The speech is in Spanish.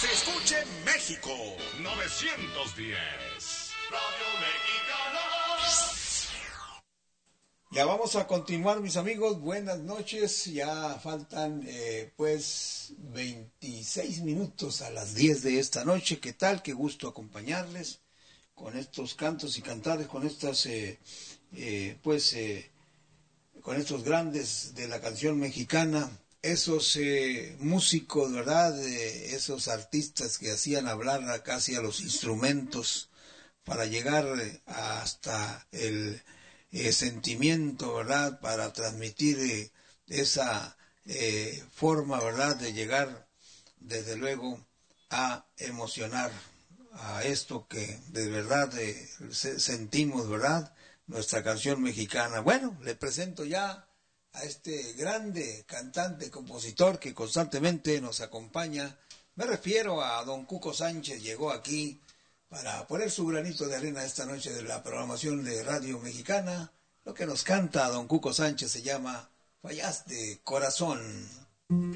se escuche México. 910. Radio Mexicana. Ya vamos a continuar, mis amigos. Buenas noches. Ya faltan 26 minutos a las 10 de esta noche. ¿Qué tal? Qué gusto acompañarles con estos cantos y cantares, con estas con estos grandes de la canción mexicana, esos músicos, ¿verdad? Esos artistas que hacían hablar casi a los instrumentos para llegar hasta el sentimiento, ¿verdad? Para transmitir esa forma, ¿verdad? De llegar, desde luego, a emocionar a esto que de verdad sentimos, ¿verdad? Nuestra canción mexicana. Bueno, le presento ya a este grande cantante, compositor que constantemente nos acompaña. Me refiero a don Cuco Sánchez. Llegó aquí para poner su granito de arena esta noche de la programación de Radio Mexicana. Lo que nos canta don Cuco Sánchez se llama Fallaste Corazón.